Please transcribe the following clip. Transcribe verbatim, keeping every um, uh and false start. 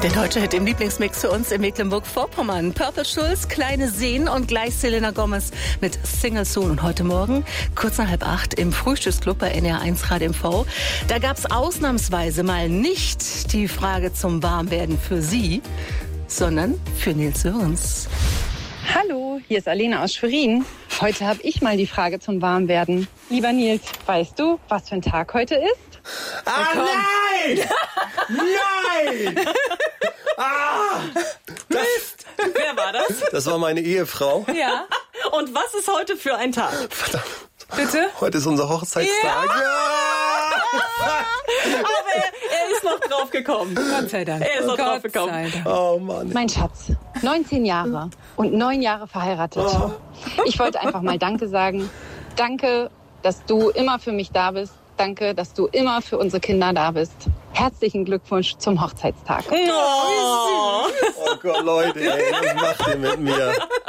Der deutsche Hit im Lieblingsmix für uns in Mecklenburg-Vorpommern. Purple Schulz, Kleine Seen und gleich Selena Gomez mit Single Soon. Und heute Morgen, kurz nach halb acht, im Frühstücksclub bei N R eins Radio M V. Da gab es ausnahmsweise mal nicht die Frage zum Warmwerden für Sie, sondern für Nils Sörens. Hallo, hier ist Alena aus Schwerin. Heute habe ich mal die Frage zum Warmwerden. Lieber Nils, weißt du, was für ein Tag heute ist? Ah, nein! Nein! Ah! Mist! Wer war das? Das war meine Ehefrau. Ja. Und was ist heute für ein Tag? Verdammt. Bitte? Heute ist unser Hochzeitstag. Ja. Ja. Aber er, er ist noch drauf gekommen. Gott sei Dank. Er ist noch Gott drauf gekommen. sei Dank. Oh Mann. Mein Schatz, neunzehn Jahre und neun Jahre verheiratet. Oh. Ich wollte einfach mal Danke sagen. Danke, dass du immer für mich da bist. Danke, dass du immer für unsere Kinder da bist. Herzlichen Glückwunsch zum Hochzeitstag. Oh. Oh Gott, Leute, ey, was macht ihr mit mir?